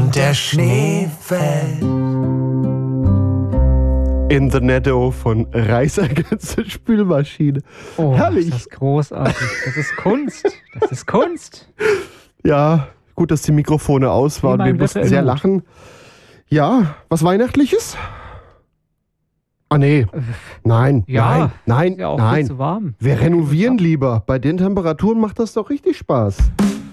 und der Schnee fällt. In the Netto von Reißergänse Spülmaschine. Oh, Herrlich. Das ist großartig. Das ist Kunst. Das ist Kunst. Ja, gut, dass die Mikrofone aus waren. Wie Wir mein mussten virtueller sehr Hut. lachen. Ja, was Weihnachtliches? Ah, nee. Nein, Ja, nein, ist ja auch nein. viel zu warm. Wir renovieren lieber. Bei den Temperaturen macht das doch richtig Spaß.